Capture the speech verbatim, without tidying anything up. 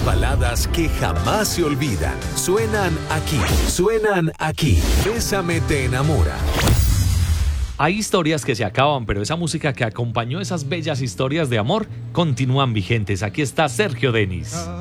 Las baladas que jamás se olvidan suenan aquí, suenan aquí. Bésame te enamora. Hay historias que se acaban, pero esa música que acompañó esas bellas historias de amor continúan vigentes. Aquí está Sergio Denis.